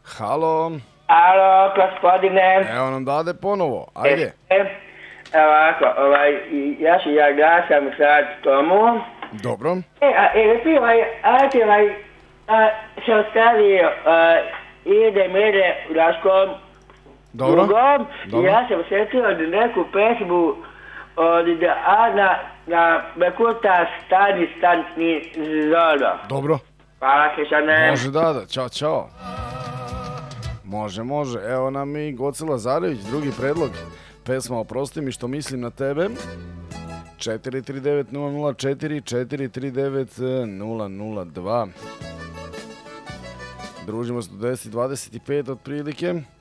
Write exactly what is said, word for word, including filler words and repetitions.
Halo. Alo, gospodine. Evo nam Dade ponovo, ajde. E, ovako, ovaj, ja se ja glasam sad tomu. Dobro. E, a, e, ti, ovaj, ajde, ovaj, a, se ostavio, a, ide mire u Raškom Dobro. drugom, Dobro. i ja sam osjetio od neku pesmu od Ana na Bekuta stani stani zoro. Dobro. Hvala ti sa ne. Može Dada, čao, čao. Može, može. Evo nam i Goce Lazarević, drugi predlog. Pesma Oprosti mi što mislim na tebe. četiri tri devet nula nula četiri četiri tri devet nula nula dva. Družimo se do deset dvadeset pet otprilike.